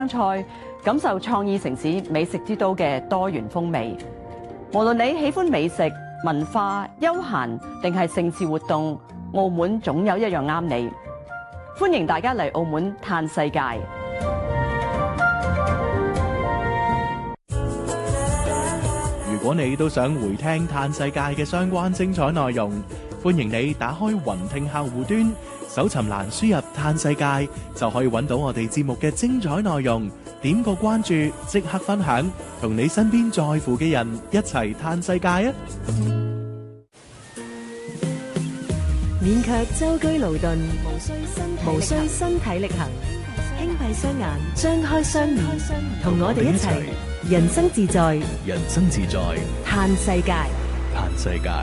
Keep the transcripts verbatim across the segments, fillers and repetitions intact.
菜，感受創意城市美食之都嘅多元風味。無論你喜歡美食、文化、休閒定係盛事活動，澳門總有一樣啱你。歡迎大家嚟澳門嘆世界。 如果你都想回聽嘆世界嘅相關精彩內容，歡迎你打開雲聽客戶端，搜尋欄輸入嘆世界，就可以揾到我哋節目嘅精彩內容。點個關注，即刻分享，同你身邊在乎嘅人一齊嘆世界啊！ 免卻舟車勞頓，無需身無需身體力行，輕閉雙眼，張開雙耳，同我哋一齊人生自在， 人生自在， 嘆世界， 嘆世界。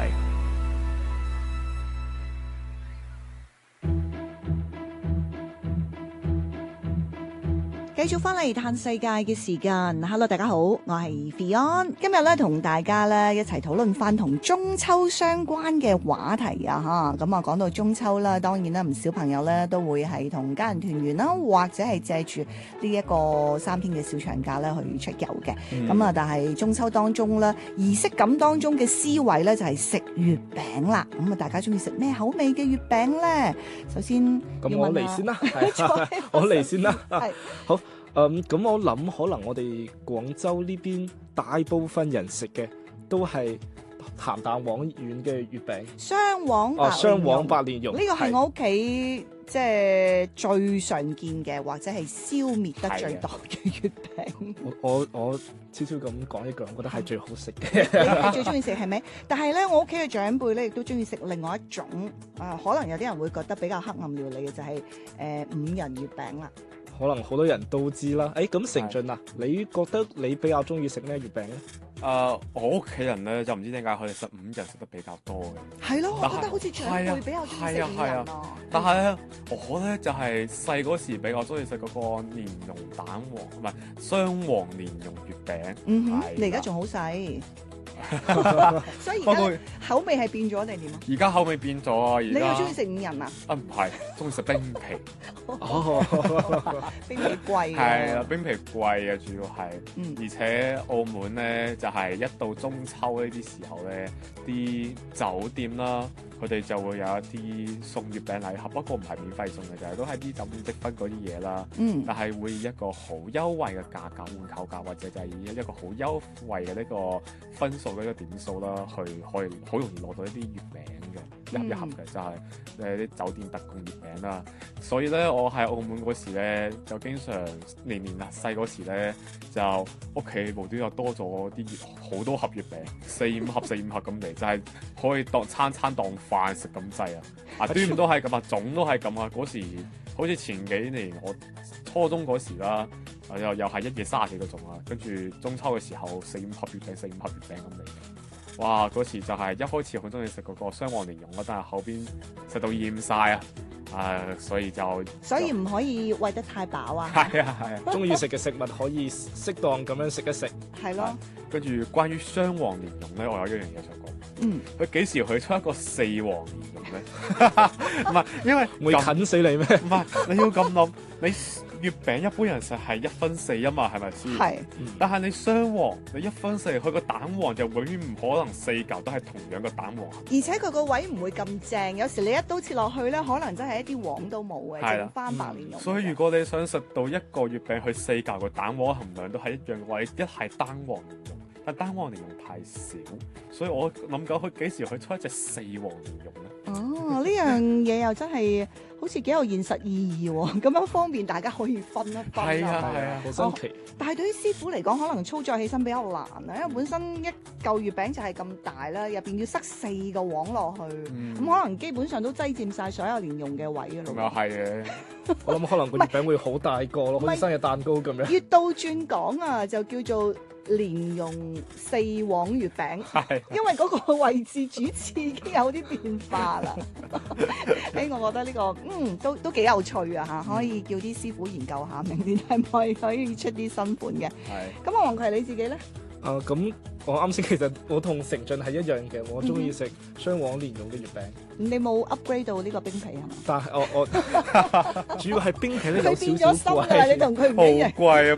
繼續翻嚟嘆世界嘅時間 ，Hello 大家好，我係 Fion， 今日咧同大家咧一齊討論翻同中秋相關嘅話題啊吓，咁啊講到中秋啦，當然啦唔少朋友咧都會係同家人團圓啦，或者係借住呢一個三天嘅小長假咧去出遊嘅，咁啊、嗯、但係中秋當中咧儀式感當中嘅思維咧就係食月餅啦，咁啊大家中意食咩口味嘅月餅咧？首先咁我嚟先啦，我嚟先啦， 係好。嗯，咁我諗可能我哋廣州呢邊大部分人食嘅都係鹹蛋黃縣嘅月餅， 雙黃白蓮蓉， 哦，雙黃白蓮蓉， 呢個係我屋企即係最常見嘅，或者係消滅得最多嘅月餅。 我我我悄悄咁講一句，我覺得係最好食嘅。 你你最中意食係咩？但係咧，我屋企嘅長輩咧亦都中意食另外一種，啊、呃，可能有啲人會覺得比較黑暗料理嘅就係、是、誒、呃、五仁月餅啦。 可能好多人都知啦。誒，咁成俊啊，你覺得你比較中意食咩月餅咧？ 誒、uh, 我屋企人咧就唔知點解佢哋食五仁食得比較多嘅。 係咯，我覺得是好似長輩比較中意食五仁啊。 但係咧，我咧就係細嗰時比較中意食嗰個蓮蓉蛋黃，唔係雙黃蓮蓉月餅。 嗯哼， 的你而家仲好細。所以而家口味係變咗定點啊？ 而家口味變咗啊！ 你又中意食五仁啊？ 啊唔係，中意食冰皮。 哦，冰皮貴。 係啊，冰皮貴啊，主要係。 嗯。 而且澳門咧，就係、是、一到中秋呢啲時候咧，啲酒店啦，佢哋就會有一啲送月餅禮盒，不過唔係免費送嘅，就係都係啲酒店積分嗰啲嘢啦。 嗯。 但係會以一個好優惠嘅價格換購價，或者就係以一個好優惠嘅呢個分數嘅一個點數啦，去可以好容易攞到一啲月餅嘅，一盒一盒嘅，就係誒啲酒店特供月餅啦。所以咧，我喺澳門嗰時咧，就經常年年啊細嗰時咧，就屋企無端又多咗啲好多盒月餅，四五盒四五盒咁嚟，就係可以當餐餐當飯食咁滯啊！啊端午都係咁啊，粽都係咁啊！嗰時好似前幾年我初中嗰時啦，又又係一夜三十幾個粽啊，跟住中秋嘅時候四五盒月餅，四五盒月餅咁嚟。哇！嗰時就係一開始好中意食嗰個雙黃蓮蓉啦，但係後邊食到厭晒啊！啊，所以就所以唔可以餵得太飽啊！ 係啊係啊， 中意食嘅食物可以適當咁樣食一食。 係咯。 跟住關於雙黃蓮蓉咧，我有一樣嘢想講。 嗯。 佢幾時去出一個四黃蓮蓉咧？唔係，因為會啃死你咩？ 唔係，你要咁諗，你月餅一般人食係一分四啊嘛，係咪先？ 係。 但係你雙黃，你一分四，佢個蛋黃就永遠唔可能四嚿都係同樣嘅蛋黃。 而且佢個位唔會咁正，有時你一刀切落去咧，可能真係一啲黃都冇嘅，剩翻白蓮蓉。 所以如果你想食到一個月餅，佢四嚿個蛋黃含量都係一樣嘅話，一係單黃蓮蓉，但單黃蓮蓉太少，所以我諗緊佢幾時去出一隻四黃蓮蓉咧？ 哦，呢樣嘢又真係好似幾有現實意義喎，咁樣方便大家可以分一分。 係啊係啊， 好新奇。 但係對於師傅嚟講，可能操作起身比較難啊，因為本身一嚿月餅就係咁大啦，入邊要塞四個黃落去，咁、嗯、可能基本上都擠佔晒所有蓮蓉嘅位㗎咯。 咁又係嘅， 我諗可能個月餅會好大個咯，好似生日蛋糕咁樣。 越倒轉講啊，就叫做蓮蓉四黃月餅，因為嗰個位置主次已經有啲變化啦。誒，我覺得呢、呢個嗯都都幾有趣啊嚇，可以叫啲師傅研究下，明年係咪可以出啲新款嘅？咁啊，黃葵你自己咧？ 啊，咁我啱先其實我同成俊係一樣嘅，我中意食雙黃蓮蓉嘅月餅。 你冇 upgrade 到呢個冰皮係嘛？ 但係我我主要係冰皮咧有佢變咗少少心㗎啦，你貴。 同佢唔好一樣。 貴啊！